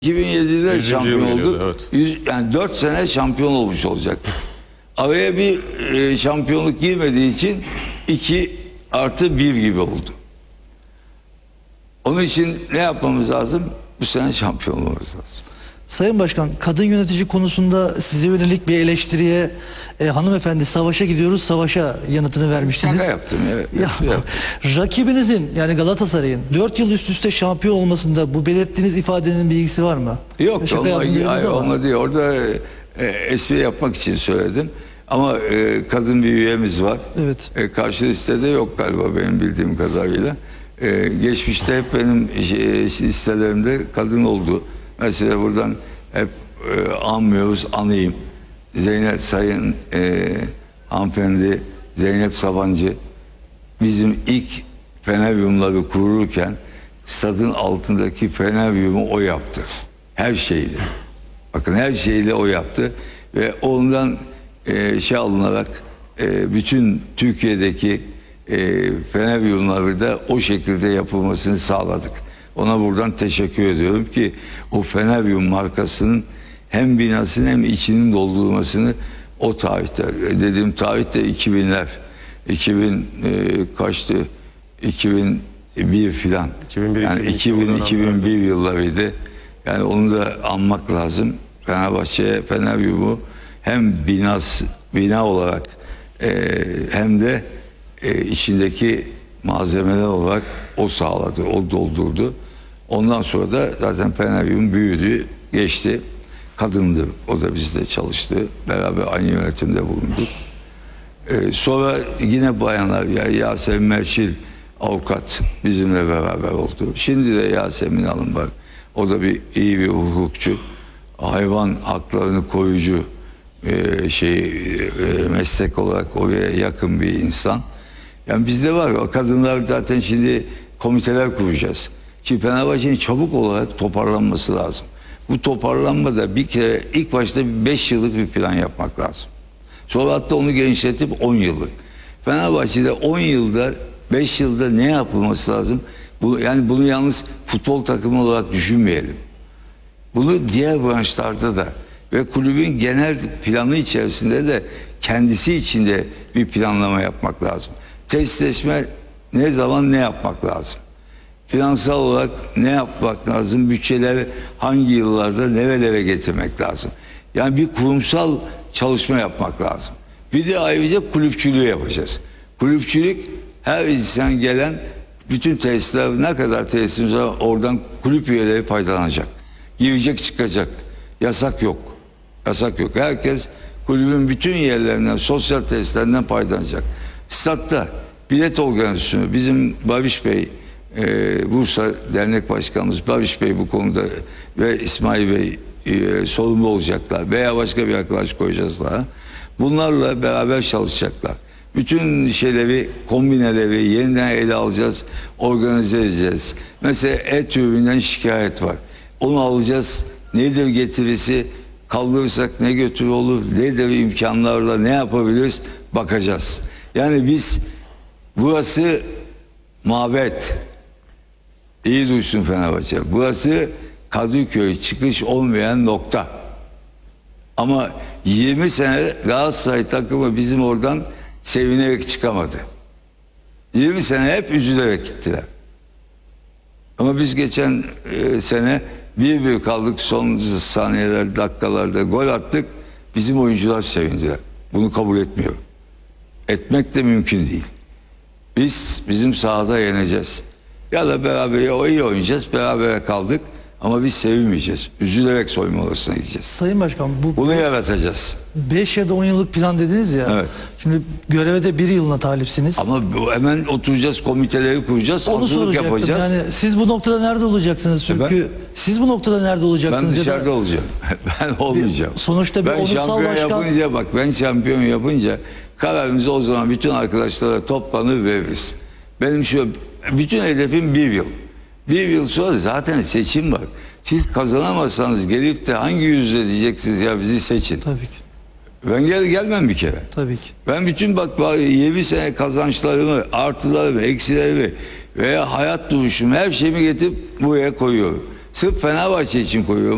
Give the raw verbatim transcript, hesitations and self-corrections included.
iki bin yedide şampiyon yıl geliyordu, olduk. evet. Yüz, yani dört sene şampiyon olmuş olacaktık. Araya bir e, şampiyonluk girmediği için iki artı bir gibi oldu. Onun için ne yapmamız lazım? Bu sene şampiyon olmamız lazım. Sayın Başkan, kadın yönetici konusunda size yönelik bir eleştiriye e, hanımefendi savaşa gidiyoruz, savaşa yanıtını vermiştiniz. Şaka yaptım, evet. Ya, rakibinizin yani Galatasaray'ın dört yıl üst üste şampiyon olmasında bu belirttiğiniz ifadenin bir ilgisi var mı? Yok, Şaka yaptım onunla, diyoruz hayır, ama. onunla değil. Orada e, espri yapmak için söyledim. Ama e, kadın bir üyemiz var. Evet. E, karşı listede yok galiba benim bildiğim kadarıyla. E, geçmişte hep benim e, listelerimde kadın oldu. Mesela buradan hep e, anmıyoruz, anayım. Zeynep Sayın e, hanımefendi Zeynep Sabancı bizim ilk Feneryumları kurulurken stadın altındaki Feneryumu o yaptı. Her şeyle. Bakın her şeyle o yaptı ve ondan e, şey alınarak e, bütün Türkiye'deki e, Feneryumları da o şekilde yapılmasını sağladık. Ona buradan teşekkür ediyorum ki o Feneryum markasının hem binasının hem içinin doldurmasını o tarihte, dediğim tarihte iki binler, iki bin e, kaçtı? iki bin bir filan. iki bin bir, yani iki bin iki bin bir yıllarıydı. Yani onu da anmak lazım. Fenerbahçe'ye Feneryum'u hem binas bina olarak e, hem de e, içindeki malzemeler olarak o sağladı, o doldurdu. Ondan sonra da zaten Feneryum büyüdü, geçti. Kadındı, o da bizde çalıştı. Beraber aynı yönetimde bulunduk. Ee, sonra yine bayanlar, ya Yasemin Merçil avukat bizimle beraber oldu. Şimdi de Yasemin Hanım var. O da bir iyi bir hukukçu. Hayvan haklarını koruyucu e, şey e, meslek olarak oraya yakın bir insan. Yani bizde var. O kadınlar zaten şimdi komiteler kuracağız. Şimdi Fenerbahçe'nin çabuk olarak toparlanması lazım. Bu toparlanmada bir kere ilk başta beş yıllık bir plan yapmak lazım. Sonra hatta onu genişletip on yıllık. Fenerbahçe'de on yılda, beş yılda ne yapılması lazım? Bu, yani bunu yalnız futbol takımı olarak düşünmeyelim. Bunu diğer branşlarda da ve kulübün genel planı içerisinde de kendisi içinde bir planlama yapmak lazım. Tesisleşme ne zaman ne yapmak lazım? Finansal olarak ne yapmak lazım? Bütçeleri hangi yıllarda nerelere getirmek lazım? Yani bir kurumsal çalışma yapmak lazım. Bir de ayrıca kulüpçülüğü yapacağız. Kulüpçülük her insan gelen bütün tesisler ne kadar tesisimiz var oradan kulüp üyeleri faydalanacak. Girecek çıkacak. Yasak yok. Yasak yok. Herkes kulübün bütün yerlerinden, sosyal tesislerinden faydalanacak. Statta bilet organizasyonu bizim Barış Bey, Ee, Bursa Dernek Başkanımız Barış Bey bu konuda ve İsmail Bey e, sorumlu olacaklar veya başka bir arkadaş koyacağız daha. Bunlarla beraber çalışacaklar. Bütün şeyleri, kombineleri yeniden ele alacağız, organize edeceğiz. Mesela et ürününden şikayet var. Onu alacağız. Nedir getirisi? Kaldırırsak ne götürü olur? Nedir imkanlarla ne yapabiliriz? Bakacağız. Yani biz burası mabet. İyi duysun Fenerbahçe. Burası Kadıköy çıkış olmayan nokta. Ama yirmi sene Galatasaray takımı bizim oradan sevinerek çıkamadı. yirmi sene hep üzülerek gittiler. Ama biz geçen e, sene bir bir kaldık, son saniyeler, dakikalarda gol attık. Bizim oyuncular sevindiler. Bunu kabul etmiyorum. Etmek de mümkün değil. Biz bizim sahada yeneceğiz. Ya da beraber o iyi oynayacağız, beraber kaldık ama biz sevinmeyeceğiz. Üzülerek soyunma odasına gideceğiz. Sayın Başkan, bu Bunu yaratacağız. beş ya da on yıllık plan dediniz ya. Evet. Şimdi göreve de bir yılına talipsiniz. Ama bu- hemen oturacağız, komiteleri kuracağız, Onu hazırlık soracaktım. yapacağız. Yani siz bu noktada nerede olacaksınız? Çünkü Efendim? siz bu noktada nerede olacaksınız? Ben ya da dışarıda olacağım. Ben olmayacağım. sonuçta bir ben onursal şampiyon başkan- yapınca bak ben şampiyon yapınca kararımızı o zaman bütün arkadaşlara toplanır veririz. Benim şu bütün hedefim bir yıl. Bir yıl sonra zaten seçim var. Siz kazanamazsanız gelip de hangi yüzle diyeceksiniz ya bizi seçin. Tabii ki. Ben gel gelmem bir kere. Tabii ki. Ben bütün bak yedi sene kazançlarımı, artılarımı, eksilerimi veya hayat duruşumu her şeyimi getirip buraya koyuyorum. Sırf Fenerbahçe için koyuyorum.